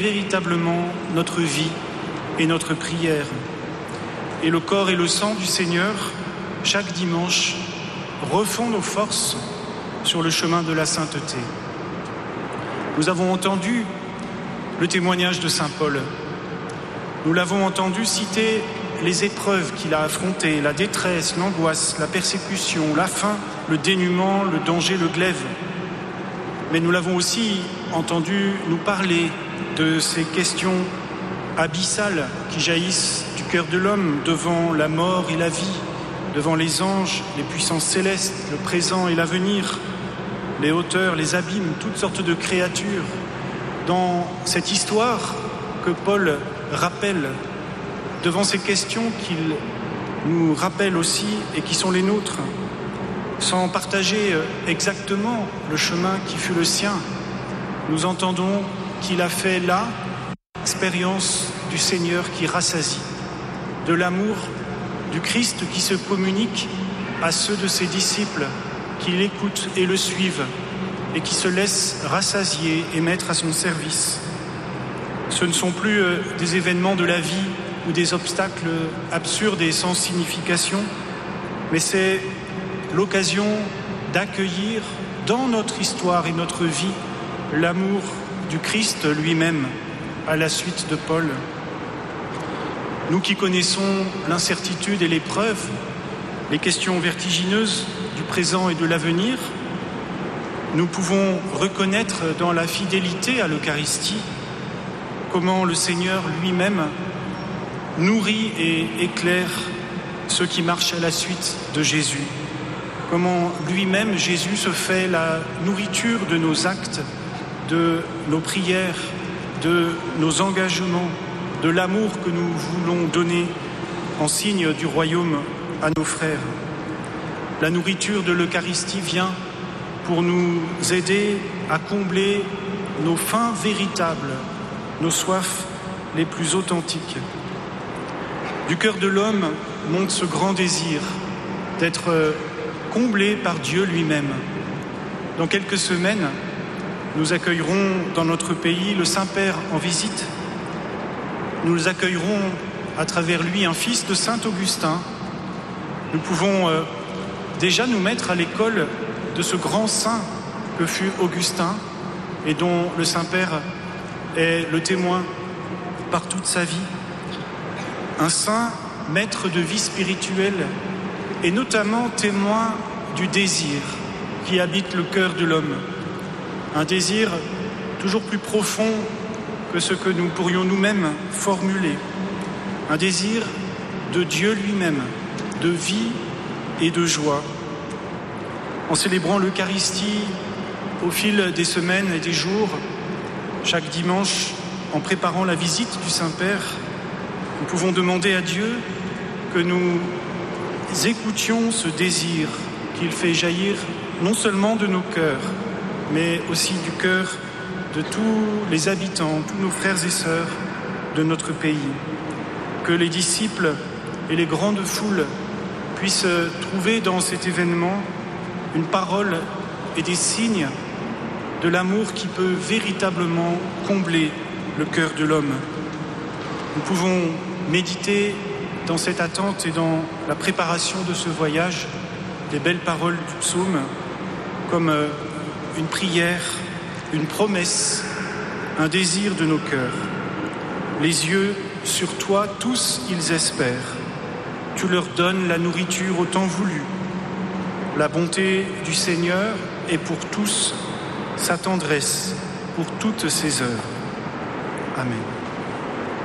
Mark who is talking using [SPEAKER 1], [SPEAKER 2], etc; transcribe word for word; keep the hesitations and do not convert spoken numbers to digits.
[SPEAKER 1] véritablement notre vie et notre prière. Et le corps et le sang du Seigneur, chaque dimanche, refont nos forces sur le chemin de la sainteté. Nous avons entendu le témoignage de saint Paul. Nous l'avons entendu citer les épreuves qu'il a affrontées, la détresse, l'angoisse, la persécution, la faim, le dénuement, le danger, le glaive. Mais nous l'avons aussi entendu nous parler de ces questions abyssales qui jaillissent du cœur de l'homme devant la mort et la vie, devant les anges, les puissances célestes, le présent et l'avenir, les hauteurs, les abîmes, toutes sortes de créatures. Dans cette histoire que Paul rappelle, devant ces questions qu'il nous rappelle aussi et qui sont les nôtres, sans partager exactement le chemin qui fut le sien, nous entendons qu'il a fait là l'expérience du Seigneur qui rassasie, de l'amour du Christ qui se communique à ceux de ses disciples qui l'écoutent et le suivent et qui se laissent rassasier et mettre à son service. Ce ne sont plus des événements de la vie ou des obstacles absurdes et sans signification, mais c'est l'occasion d'accueillir dans notre histoire et notre vie l'amour du Christ lui-même à la suite de Paul. Nous qui connaissons l'incertitude et l'épreuve, les questions vertigineuses du présent et de l'avenir, nous pouvons reconnaître dans la fidélité à l'Eucharistie comment le Seigneur lui-même nourrit et éclaire ceux qui marchent à la suite de Jésus. Comment lui-même, Jésus, se fait la nourriture de nos actes, de nos prières, de nos engagements, de l'amour que nous voulons donner en signe du royaume à nos frères. La nourriture de l'Eucharistie vient pour nous aider à combler nos faims véritables, nos soifs les plus authentiques. Du cœur de l'homme monte ce grand désir d'être comblé par Dieu lui-même. Dans quelques semaines, nous accueillerons dans notre pays le Saint-Père en visite. Nous accueillerons à travers lui un fils de Saint Augustin. Nous pouvons euh, déjà nous mettre à l'école de ce grand saint que fut Augustin et dont le Saint-Père est le témoin par toute sa vie. Un saint maître de vie spirituelle et notamment témoin du désir qui habite le cœur de l'homme. Un désir toujours plus profond que ce que nous pourrions nous-mêmes formuler. Un désir de Dieu lui-même, de vie et de joie. En célébrant l'Eucharistie au fil des semaines et des jours, chaque dimanche, en préparant la visite du Saint-Père, nous pouvons demander à Dieu que nous écoutions ce désir qu'il fait jaillir non seulement de nos cœurs, mais aussi du cœur de tous les habitants, tous nos frères et sœurs de notre pays. Que les disciples et les grandes foules puissent trouver dans cet événement une parole et des signes de l'amour qui peut véritablement combler le cœur de l'homme. Nous pouvons méditer dans cette attente et dans la préparation de ce voyage des belles paroles du psaume comme une prière, une promesse, un désir de nos cœurs. Les yeux sur toi, tous ils espèrent. Tu leur donnes la nourriture au temps voulu. La bonté du Seigneur est pour tous, sa tendresse pour toutes ses œuvres. Amen.